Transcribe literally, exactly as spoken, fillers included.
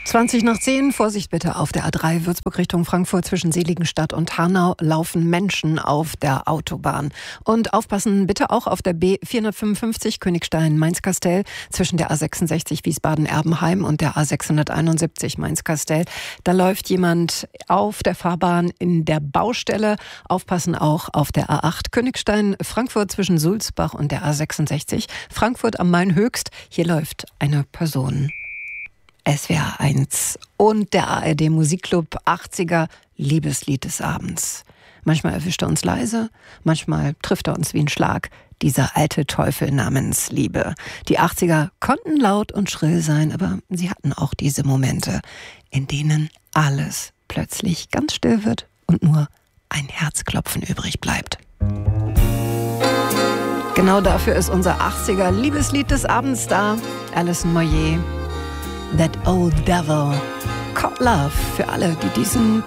zwanzig nach zehn, Vorsicht bitte auf der A drei Würzburg Richtung Frankfurt zwischen Seligenstadt und Hanau laufen Menschen auf der Autobahn. Und aufpassen bitte auch auf der B vierhundertfünfundfünfzig Königstein-Mainz-Kastell zwischen der A sechsundsechzig Wiesbaden-Erbenheim und der A sechshunderteinundsiebzig Mainz-Kastell. Da läuft jemand auf der Fahrbahn in der Baustelle. Aufpassen auch auf der A acht Königstein-Frankfurt zwischen Sulzbach und der A sechsundsechzig. Frankfurt am Main Höchst. Hier läuft eine Person. S W R eins und der A R D Musikclub achtziger Liebeslied des Abends. Manchmal erwischt er uns leise, manchmal trifft er uns wie ein Schlag. Dieser alte Teufel namens Liebe. Die achtziger konnten laut und schrill sein, aber sie hatten auch diese Momente, in denen alles plötzlich ganz still wird und nur ein Herzklopfen übrig bleibt. Genau dafür ist unser achtziger Liebeslied des Abends da. Alison Moyet. That Old Devil. Caught Love für alle, die diesen